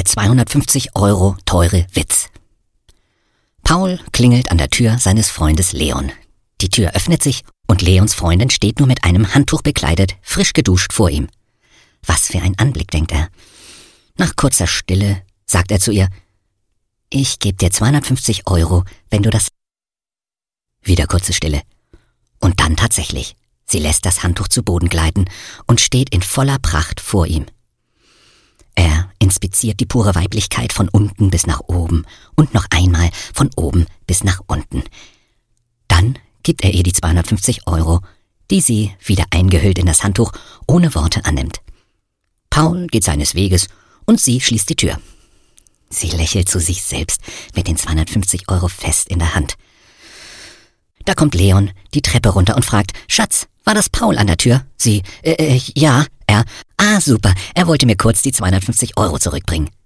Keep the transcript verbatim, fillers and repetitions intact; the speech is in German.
Der zweihundertfünfzig Euro teure Witz. Paul klingelt an der Tür seines Freundes Leon. Die Tür öffnet sich und Leons Freundin steht nur mit einem Handtuch bekleidet, frisch geduscht vor ihm. Was für ein Anblick, denkt er. Nach kurzer Stille sagt er zu ihr: Ich gebe dir zweihundertfünfzig Euro, wenn du das... Wieder kurze Stille. Und dann tatsächlich. Sie lässt das Handtuch zu Boden gleiten und steht in voller Pracht vor ihm. Er inspiziert die pure Weiblichkeit von unten bis nach oben und noch einmal von oben bis nach unten. Dann gibt er ihr die zweihundertfünfzig Euro, die sie, wieder eingehüllt in das Handtuch, ohne Worte annimmt. Paul geht seines Weges und sie schließt die Tür. Sie lächelt zu sich selbst mit den zweihundertfünfzig Euro fest in der Hand. Da kommt Leon die Treppe runter und fragt: Schatz, war das Paul an der Tür? Sie, äh, äh ja, er. Ah, super, er wollte mir kurz die zweihundertfünfzig Euro zurückbringen.